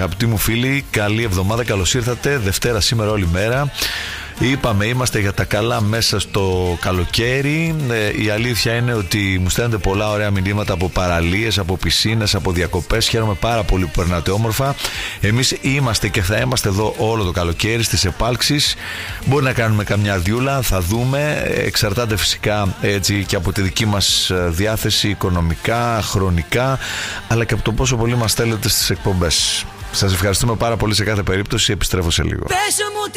Αγαπητοί μου φίλοι, καλή εβδομάδα, καλώς ήρθατε. Δευτέρα σήμερα όλη μέρα. Είπαμε, είμαστε για τα καλά μέσα στο καλοκαίρι. Η αλήθεια είναι ότι μου στέλνετε πολλά ωραία μηνύματα από παραλίες, από πισίνες, από διακοπές. Χαίρομαι πάρα πολύ που περνάτε όμορφα. Εμείς είμαστε και θα είμαστε εδώ όλο το καλοκαίρι στις επάλξεις. Μπορεί να κάνουμε καμιά διούλα, θα δούμε. Εξαρτάται φυσικά έτσι και από τη δική μας διάθεση οικονομικά, χρονικά, αλλά και από το πόσο πολύ μας θέλετε στις εκπομπές. Σας ευχαριστούμε πάρα πολύ σε κάθε περίπτωση. Επιστρέφω σε λίγο.